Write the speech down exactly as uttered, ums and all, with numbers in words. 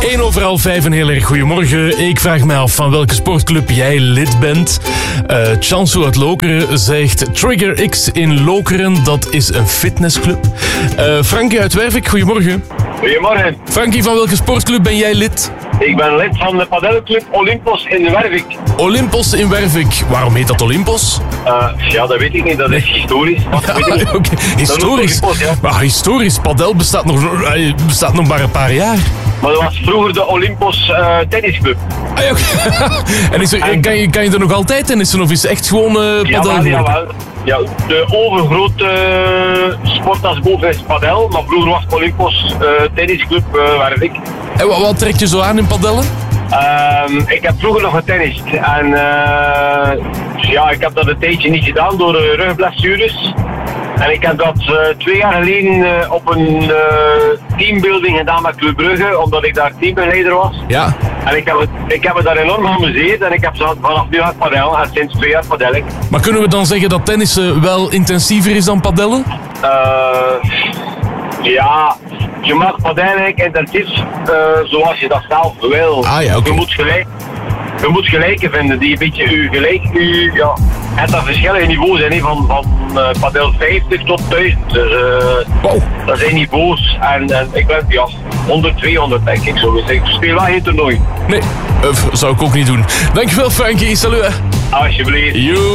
één over half vijf, een heel erg goedemorgen. Ik vraag mij af van welke sportclub jij lid bent. Uh, Chansu uit Lokeren zegt Trigger X in Lokeren, dat is een fitnessclub. Uh, Frankie uit Wervik, goedemorgen. Goedemorgen. Frankie, van welke sportclub ben jij lid? Ik ben lid van de padelclub Olympos in Wervik. Olympos in Wervik. Waarom heet dat Olympos? Uh, ja, dat weet ik niet. Dat is historisch. Wat Ja, weet ik niet. okay. Historisch. Olympos, ja. Maar historisch, padel bestaat nog, bestaat nog maar een paar jaar. Maar dat was vroeger de Olympos uh, tennisclub. Ah, ja, okay. En is er, En- kan, je, kan je er nog altijd tennissen of is het echt gewoon uh, Ja, padel? wel, geworden? jawel. Ja, de overgrote uh, sport als boven is padel. Maar vroeger was het Olympos uh, tennisclub uh, Wervik. En wat, wat trek je zo aan in padellen? Um, ik heb vroeger nog getennist. En uh, ja, ik heb dat een tijdje niet gedaan door uh, rugblessures. En ik heb dat uh, twee jaar geleden uh, op een uh, teambuilding gedaan met Club Brugge, omdat ik daar teambegeleider was. Ja. En ik heb, het, ik heb me daar enorm geamuseerd en ik heb zo vanaf nu aan padel en sinds twee jaar padel ik. Maar kunnen we dan zeggen dat tennissen wel intensiever is dan padellen? Uh, ja, je mag padel eigenlijk intensief uh, zoals je dat zelf wil. Ah ja, oké. Je moet gelijk. Je moet gelijken vinden die een beetje u gelijk u, ja. En dat verschillende niveaus zijn, hè, van, van uh, padel vijftig tot duizend. Dus, uh, Wow. dat zijn niveaus. En, en ik ben ja, honderd, tweehonderd denk ik zo. Dus ik speel wel geen toernooi. Nee, uh, zou ik ook niet doen. Dankjewel Frankie, salut. Hè. Alsjeblieft. Yo.